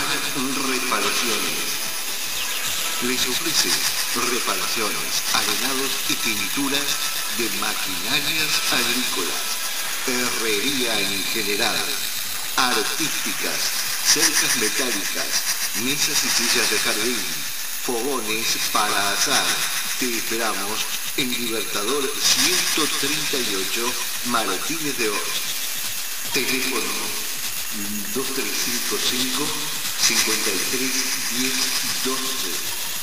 Reparaciones. Les ofrece reparaciones, arenados y pinturas de maquinarias agrícolas, herrería en general, artísticas, cercas metálicas, mesas y sillas de jardín, fogones para asar. Te esperamos en Libertador 138, Martínez de Oz. Teléfono 2355 53 10 12.